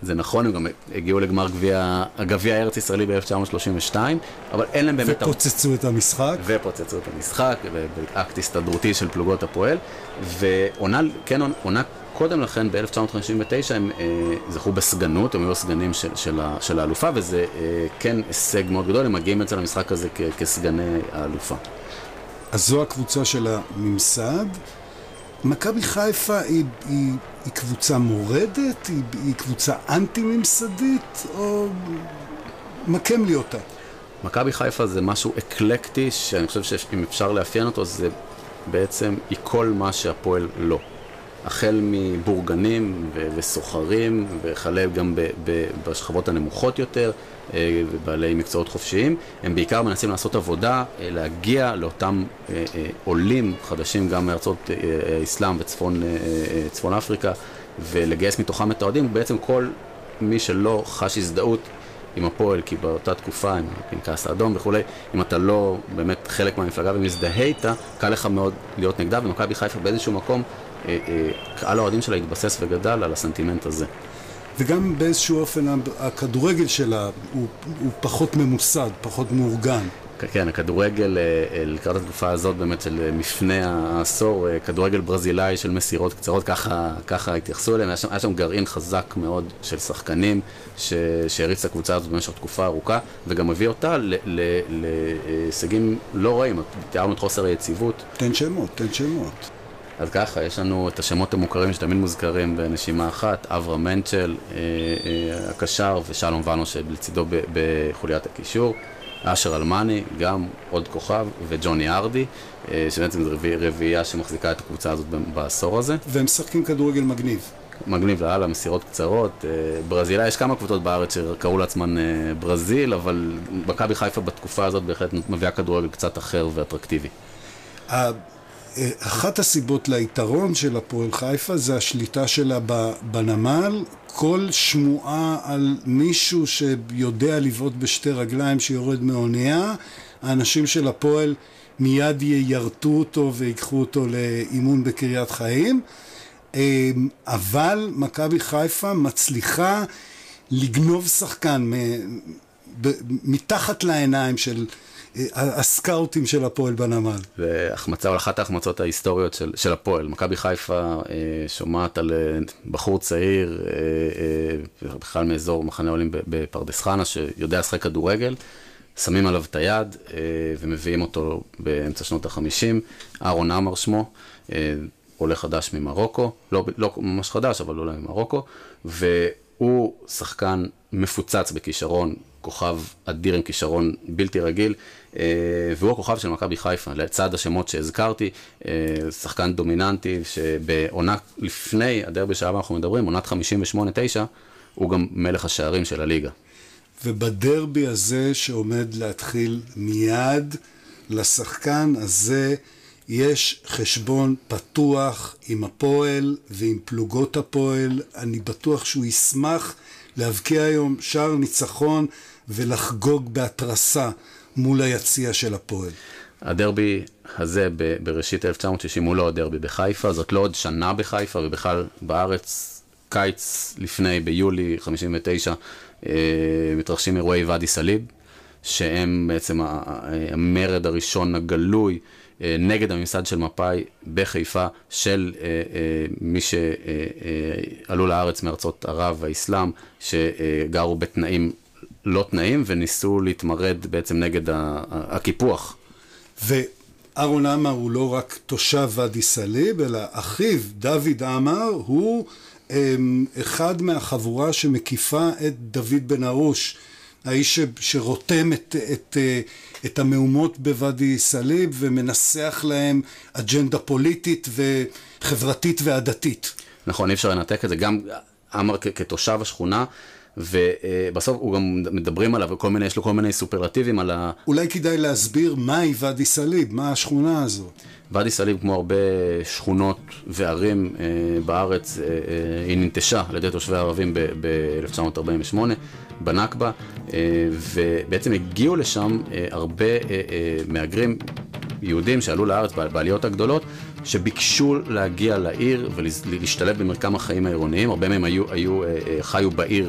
זה נכון, הם גם הגיעו לגמר הגביע הארץ ישראלי ב-1932, אבל אין להם באמת... ופוצצו את המשחק. ופוצצו את המשחק, באקט הסתדרותי של פלוגות הפועל, ועונה קודם לכן, ב-1959, הם זכו בסגנות, הם היו הסגנים של האלופה, וזה כן הישג מאוד גדול, הם מגיעים אצל המשחק הזה כסגני האלופה. אז זו הקבוצה של הממסד. מכבי חיפה היא קבוצה מורדת? היא קבוצה אנטי-ממסדית? או מקם לי אותה? מכבי חיפה זה משהו אקלקטי, שאני חושב שאם אפשר לאפיין אותו, זה בעצם היא כל מה שהפועל לא. החל מבורגנים וסוחרים, וכלה גם בשכבות הנמוכות יותר, ובעלי מקצועות חופשיים. הם בעיקר מנסים לעשות עבודה, להגיע לאותם עולים חדשים, גם מארצות האסלאם וצפון אפריקה, ולגייס מתוכם את האוהדים. בעצם כל מי שלא חש הזדהות עם הפועל, כי באותה תקופה, עם הפנקס האדום וכו', אם אתה לא באמת חלק מהמפלגה ומזדהה איתה, קל לך מאוד להיות נגדה, ומכבי חיפה באיזשהו מקום, קהל האוהדים שלה התבסס וגדל על הסנטימנט הזה. וגם באיזשהו אופן הכדורגל שלה הוא פחות ממוסד, פחות מאורגן. כן, הכדורגל לקראת התקופה הזאת באמת של מפני העשור, כדורגל ברזילאי של מסירות קצרות, ככה התייחסו אליהם. היה שם גרעין חזק מאוד של שחקנים שהריץ את הקבוצה הזאת במשך תקופה ארוכה, וגם הביא אותה להישגים לא רעים. תיארנו את חוסר היציבות. תן שמות. אז ככה, יש לנו את השמות המוכרים שתמיד מוזכרים בנשימה אחת, אברהם מנצ'ל, הקשר, ושלום ונו שלצידו בחוליית הקישור, אשר אלמני, גם עוד כוכב, וג'וני ארדי, שבעצם זו רביעייה שמחזיקה את הקבוצה הזאת בעשור הזה. והם משחקים כדורגל מגניב. מגניב לאללה, מסירות קצרות. ברזילה, יש כמה קבוצות בארץ שקראו לעצמן ברזיל, אבל מכבי חיפה בתקופה הזאת בהחלט מביאה כדורגל קצת אחר ואטרקטיבי. אחת הסיבות ליתרון של הפועל חיפה זה השליטה שלה בנמל. כל שמועה על מישהו שיודע לבעוט בשתי רגליים שיורד מאונייה, האנשים של הפועל מיד יירתו אותו ויקחו אותו לאימון בקריית חיים. אבל מכבי חיפה מצליחה לגנוב שחקן מתחת לעיניים של הסקאוטים של הפועל בנמל. והחמצה, או אחת ההחמצות ההיסטוריות של הפועל. מכבי חיפה שומעת על בחור צעיר, בכלל מאזור מחנה עולים בפרדס חנה, שיודע לשחק כדורגל, שמים עליו את היד ומביאים אותו באמצע שנות ה-50. אהרון עמר שמו, עולה חדש ממרוקו, לא ממש חדש, אבל עולה ממרוקו, והוא שחקן מפוצץ בכישרון, כוכב אדיר עם כישרון בלתי רגיל, והוא הכוכב של מכבי חיפה, לצד השמות שהזכרתי, שחקן דומיננטי, שבעונה לפני הדרבי שעליו אנחנו מדברים, עונת 58-9, הוא גם מלך השערים של הליגה. ובדרבי הזה שעומד להתחיל מיד, לשחקן הזה יש חשבון פתוח עם הפועל ועם פלוגות הפועל. אני בטוח שהוא ישמח להבקיע היום שער ניצחון ולחגוג בהתרסה מול היציע של הפועל. הדרבי הזה בראשית 1960 הוא לא הדרבי בחיפה, זאת לא עוד שנה בחיפה, ובכלל בארץ קיץ לפני, ביולי 59, מתרחשים אירועי ואדי סאליב, שהם בעצם המרד הראשון הגלוי נגד הממסד של מפא"י בחיפה, של מי שעלו לארץ מארצות ערב והאסלאם, שגרו בתנאים לא תנאים, וניסו להתמרד בעצם נגד הקיפוח. ואהרון עמר הוא לא רק תושב ואדי סאליב, אלא אחיו דוד עמר הוא אחד מהחבורה שמקיפה את דוד בן ארוש, האיש שרותם את המהומות בוואדי סאליב ומנסח להם אג'נדה פוליטית וחברתית ועדתית. נכון, אי אפשר לנתק את זה. גם עמר כתושב השכונה, ובסוף הוא גם מדברים עליו, יש לו כל מיני סופרלטיבים על אולי כדאי להסביר מהי ואדי סאליב, מה השכונה הזו. ואדי סאליב, כמו הרבה שכונות וערים בארץ, היא ננטשה על ידי תושבי הערבים ב-1948, בנכבה, ובעצם הגיעו לשם הרבה מהגרים יהודים שעלו לארץ בעליות הגדולות, שביקשו להגיע לעיר ולהשתלב במרקם החיים העירוניים. הרבה מהם חיו בעיר